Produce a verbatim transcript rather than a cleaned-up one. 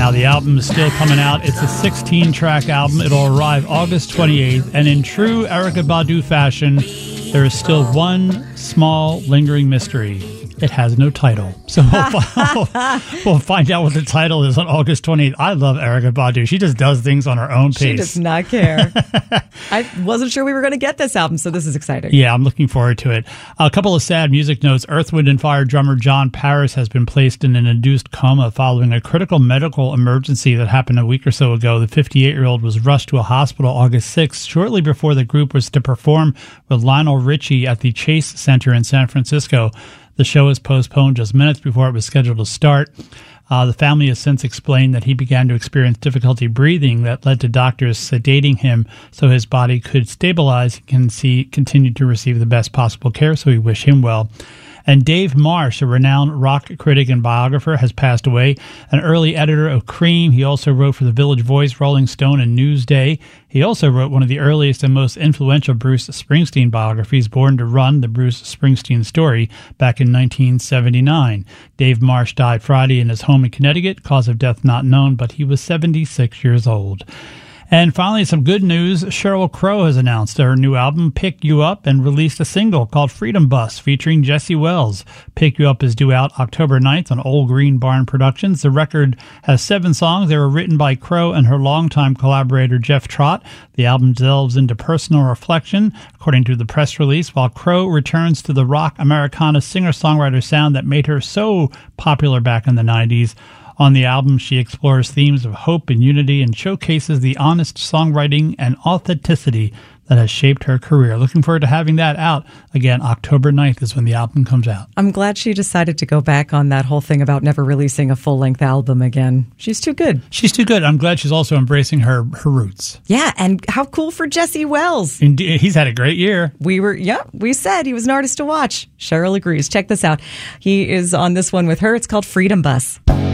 Now, the album is still coming out. It's a sixteen-track album. It'll arrive August twenty-eighth. And in true Erykah Badu fashion, there is still one small, lingering mystery. It has no title. So we'll, we'll find out what the title is on August twenty-eighth. I love Erykah Badu. She just does things on her own pace. She does not care. I wasn't sure we were going to get this album, so this is exciting. Yeah, I'm looking forward to it. A couple of sad music notes. Earth, Wind and Fire drummer John Paris has been placed in an induced coma following a critical medical emergency that happened a week or so ago. The fifty-eight-year-old was rushed to a hospital August sixth, shortly before the group was to perform with Lionel Richie at the Chase Center in San Francisco. The show was postponed just minutes before it was scheduled to start. Uh, the family has since explained that he began to experience difficulty breathing that led to doctors sedating him so his body could stabilize and can see, continue to receive the best possible care, so we wish him well. And Dave Marsh, a renowned rock critic and biographer, has passed away. An early editor of Cream, he also wrote for The Village Voice, Rolling Stone, and Newsday. He also wrote one of the earliest and most influential Bruce Springsteen biographies, Born to Run, the Bruce Springsteen Story, back in nineteen seventy-nine. Dave Marsh died Friday in his home in Connecticut, cause of death not known, but he was seventy-six years old. And finally, some good news. Sheryl Crow has announced her new album, Pick You Up, and released a single called Freedom Bus featuring Jesse Wells. Pick You Up is due out October ninth on Old Green Barn Productions. The record has seven songs. They were written by Crow and her longtime collaborator, Jeff Trott. The album delves into personal reflection, according to the press release, while Crow returns to the rock Americana singer-songwriter sound that made her so popular back in the nineties. On the album, she explores themes of hope and unity and showcases the honest songwriting and authenticity that has shaped her career. Looking forward to having that out. Again, October ninth is when the album comes out. I'm glad she decided to go back on that whole thing about never releasing a full-length album again. She's too good. She's too good. I'm glad she's also embracing her, her roots. Yeah, and how cool for Jesse Wells. Indeed, he's had a great year. We were, yeah, we said he was an artist to watch. Cheryl agrees. Check this out. He is on this one with her. It's called Freedom Bus.